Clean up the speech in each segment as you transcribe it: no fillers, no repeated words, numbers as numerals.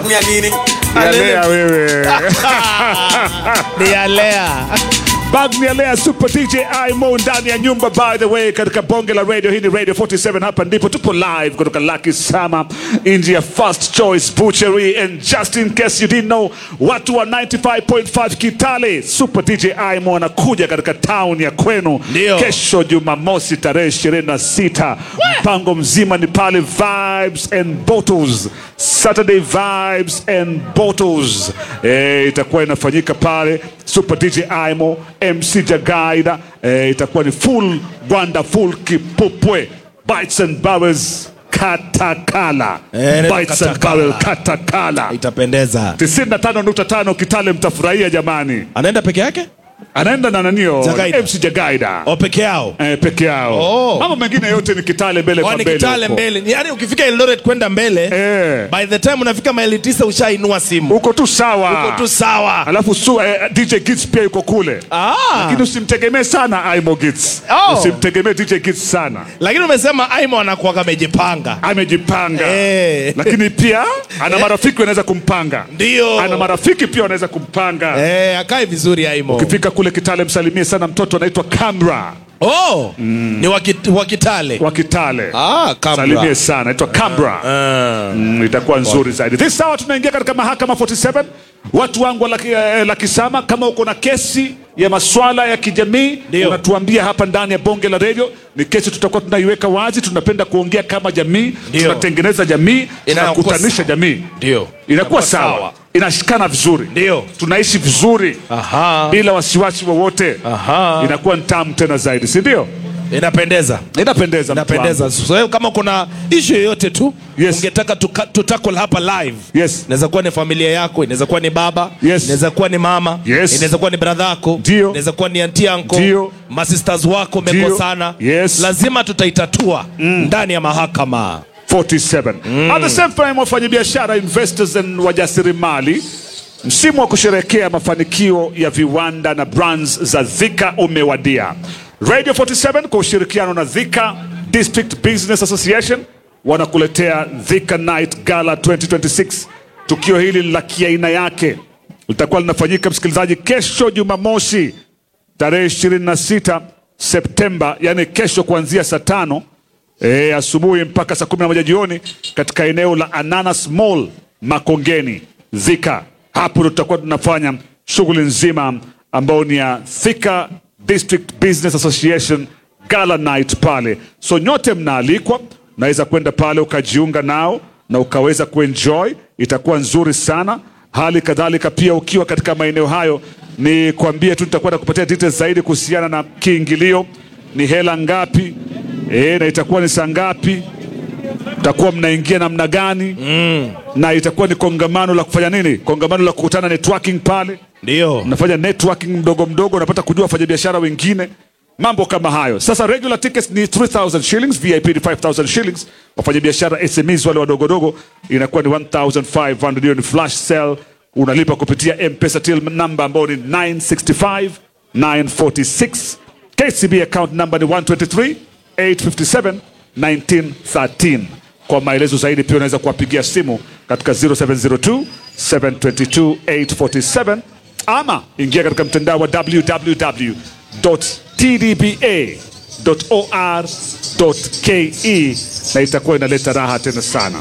bag ni ya nini? Alea wewe. Ni Alea. Bag ni Alea Super DJ Aimo ndani ya nyumba, by the way, katika bonge la radio. Hii ni Radio 47, hapa ndipo tupo live kutoka Lucky Sama, India First Choice Butchery. And just in case you didn't know, watu wa 95.5 Kitale, Super DJ Aimo anakuja katika town ya kwenu. Ndio. Kesho Jumamosi tarehe 26. Mpango mzima ni pale Vibes and Bottles. Saturday Vibes and Bottles. Itakuwa inafanyika pale. Super DJ Aimo, MC Jagaida, itakuwa ni full wonderful kipupwe. Bites and Barrels Katakala. Bites and Barrels Katakala. Itapendeza. 95.5 Kitale, mtafurahia jamani. Anaenda peke yake? Anaenda na nanio Jagaida. MC Jagaida. O peke yao? Peke yao. Oh. Mambo mengine yote ni Kitale mbele kwa mbele. Ni Kitale mbele. Yaani ukifika Eldoret kwenda mbele, by the time unafika maili 9 ushainua simu. Uko tu sawa. Uko tu sawa. Alafu DJ Gits pia yuko kule. Lakini usimtegemee sana Aimo Gits. Usimtegemee DJ Gits sana. Lakini umesema Aimo anakuwa amejipanga. Amejipanga. Lakini pia ana marafiki wanaweza kumpanga. Ndio. Ana marafiki pia wanaweza kumpanga. Akae vizuri Aimo. Ukifika kule Kitale msalimie sana mtoto anaitwa Camra. Ni wa Kitale. Wa Kitale. Camra. Salimie sana, anaitwa Camra. Itakuwa nzuri zaidi. This hour tunaingia katika mahakama 47. Watu wangu la Kisama, kama uko na kesi ya maswala ya kijamii, unatuambia hapa ndani ya bonge la radio. Ni kesi tutakuwa tunaiweka wazi. Tunapenda kuongea kama jamii, tunatengeneza jamii, tunakutanisha jamii. Ndio. Inakuwa sawa. Inashikana vizuri. Ndio. Tunaishi vizuri. Bila wasiwasi wowote. Inakuwa ntamu tena zaidi, si ndio? Inapendeza. So kama kuna issue yoyote tu ungetaka tutakol hapa live. Inaweza kuwa ni familia yako, inaweza kuwa ni baba, inaweza kuwa ni mama, inaweza kuwa ni brother yako, inaweza kuwa ni auntie yako, masisters wako mekosana. Lazima tutaitatua ndani ya mahakama 47. At the same time, wafanyabiashara, investors and wajasiriamali, msimu wa kusherehekea mafanikio ya viwanda na brands za Thika umewadia. Radio 47 kwa ushirikiano na Thika District Business Association wanakuletea Thika Night Gala 2026. Tukio hili la kiaina yake litakuwa linafanyika, msikilizaji, kesho Jumamosi tarehe 26 Septemba, yani kesho kuanzia saa 5 asubuhi mpaka saa 11 jioni katika eneo la Ananas Mall Makongeni, Thika. Hapo tutakuwa tunafanya shughuli nzima ambao ni ya Thika District Business Association Gala Night pale. So nyote mnaalikwa, naweza kwenda pale ukajiunga nao na ukaweza kuenjoy. Itakuwa nzuri sana. Hali kadhalika pia ukiwa katika maeneo hayo, ni kuambia tu nitakwenda kupatia details zaidi kuhusiana na kiingilio, ni hela ngapi, na itakuwa ni saa ngapi, itakuwa mnaingia namna gani, na itakuwa ni kongamano la kufanya nini? Kongamano la kukutana, networking pale. Ndio. Unafanya networking mdogo mdogo, unapata kujua wafanyabiashara wengine, mambo kama hayo. Sasa regular tickets ni 3,000 shillings, VIP ni 5,000 shillings. Wafanyabiashara SMEs wale wadogo dogo inakuwa ni 1,500. Hiyo ni flash sale, unalipa kupitia M-Pesa till number ambao ni 965 946. KCB account number ni 123 857 1913. Kwa maelezo zaidi pia unaweza kuwapigia simu katika 0702 722 847 ama ingia katika mtandao wa www.tdba.or.ke na itakuwa inaleta raha tena sana.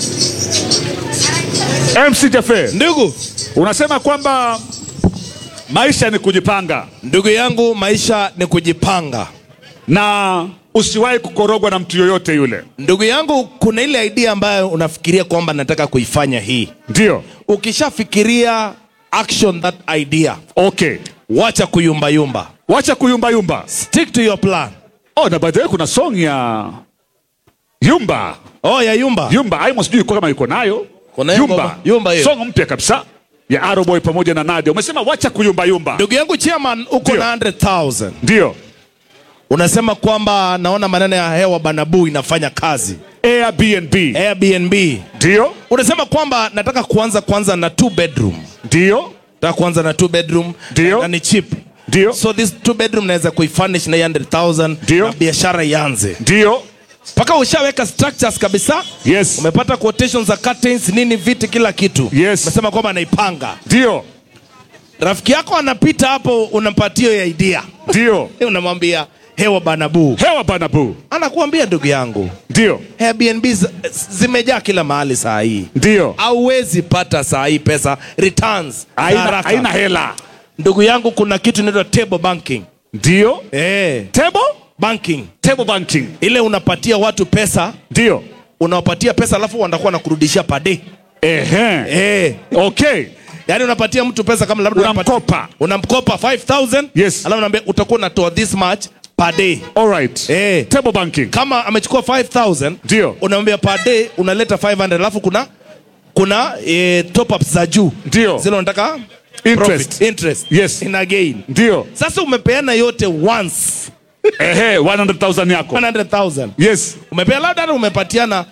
MC Jaffe, ndugu, unasema kwamba maisha ni kujipanga. Ndugu yangu, maisha ni kujipanga na usiwahi kukorogwa na mtu yoyote yule. Ndugu yangu, kuna ile idea ambayo unafikiria kwamba nataka kuifanya hii. Ndio. Ukishafikiria action that idea. Wacha kuyumba yumba. Wacha kuyumba yumba. Stick to your plan. Na by the way kuna song ya Yumba. Ya Yumba. Yumba, Aimo sijui kama yuko nayo. Yumba hiyo. Song mpya kabisa ya Arrow Boy pamoja na Nadia. Umesema wacha kuyumba yumba. Ndugu yangu chairman, uko na 100,000. Ndio. Unasema kwamba naona maneno ya hewa banabu inafanya kazi. Airbnb. Ndio. Unasema kwamba nataka kwanza na 2 bedroom. Ndio. Nataka kuanza na 2 bedroom. Ndio. Na ni cheap. Ndio. So this 2 bedroom naweza kuifurnish na 100,000 na biashara ianze. Ndio. Paka ushaweka structures kabisa. Yes. Umepata quotations za curtains, nini, viti, kila kitu. Yes. Umesema kwamba anaipanga. Ndio. Rafiki yako anapita hapo, unampatia hiyo idea. Ndio. Unamwambia hewa banabu. Hewa banabu. Anakuambia ndugu yangu. Ndio. Airbnb zimejaa kila mahali saa hii. Ndio. Hauwezi pata saa hii pesa returns. Haina hela. Ndugu yangu, kuna kitu inaitwa table banking. Ndio. Table banking. Table banking. Ile unapatia watu pesa. Ndio. Unawapatia pesa alafu wanakuwa nakurudishia per day. Okay. Yaani unapatia mtu pesa kama labda unamkopa 5,000. Yes. Alafu unamwambia utakuwa unatoa this much per day. All right. Table banking. Kama amechukua 5,000, ndio. Unamwambia per day unaleta 500, alafu kuna top ups za juu. Ndio. Zile unataka interest. Yes. In again. Ndio. Sasa umepeana yote once. 100,000 yako. 100,000. Yes. Umepea labda umepatiana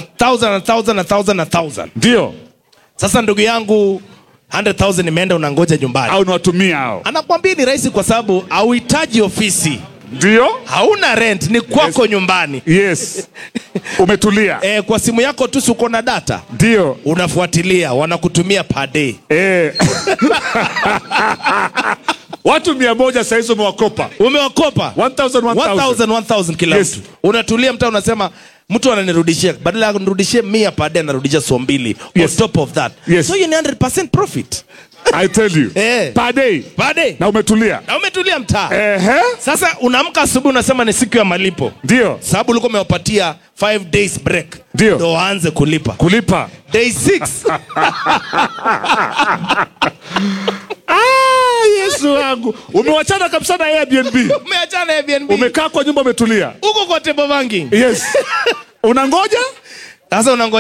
1,000. Ndio. Sasa ndugu yangu 100,000 imeenda, unangoja nyumbani. Au unawatumia hao. Anakuambia ni rahisi kwa sababu hauhitaji ofisi. Ndio. Hauna rent, ni kwako nyumbani. Yes. Umetulia. Kwa simu yako tu uko na data. Ndio. Unafuatilia, wanakutumia per day. Watu 100 sasa hizo umewakopa. 1,000 kila mtu. Unatulia mtaa, unasema mtu ananirudishia, badala ya kunirudishia 100 per day anarudishia 200 on top of that. So you need 100% profit. I tell you. Per day. Na umetulia. Mtaa. Sasa unaamka asubuhi unasema ni siku ya malipo. Ndio. Sababu ulikuwa umewapatia 5 days break. Ndio waanze kulipa. Day 6. Yesu wangu. Umewachana kabisa na Airbnb. Umeachana Airbnb. Umekaa kwa nyumba umetulia. Uko kwa table banking. Yes. Unangoja? Sasa unangoja